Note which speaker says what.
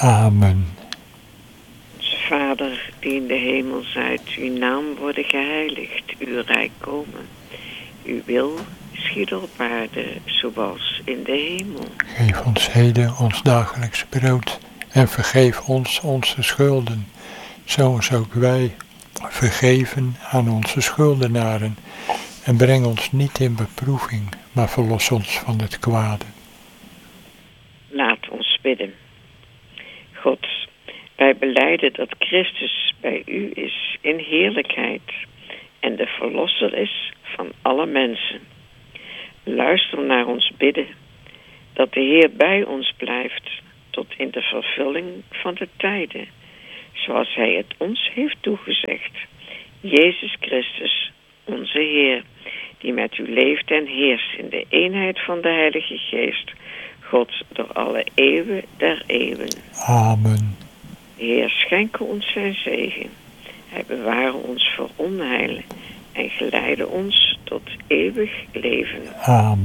Speaker 1: Amen.
Speaker 2: Onze Vader, die in de hemel zijt, uw naam worden geheiligd, uw rijk komen. Uw wil geschieden op aarde, zoals in de hemel.
Speaker 1: Geef ons heden ons dagelijks brood en vergeef ons onze schulden, zoals ook wij vergeven aan onze schuldenaren. En breng ons niet in beproeving, maar verlos ons van het kwade.
Speaker 2: Laat ons bidden. God, wij belijden dat Christus bij u is in heerlijkheid en de verlosser is van alle mensen. Luister naar ons bidden, dat de Heer bij ons blijft tot in de vervulling van de tijden, zoals Hij het ons heeft toegezegd. Jezus Christus, onze Heer, die met u leeft en heerst in de eenheid van de Heilige Geest, God door alle eeuwen der eeuwen.
Speaker 1: Amen.
Speaker 2: De Heer schenke ons zijn zegen. Hij beware ons voor onheil en geleide ons tot eeuwig leven.
Speaker 1: Amen.